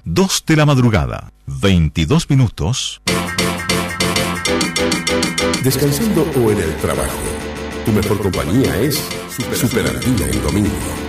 2 de la madrugada, 22 minutos. Descansando o en el trabajo, tu mejor compañía es Super Andina en domingo.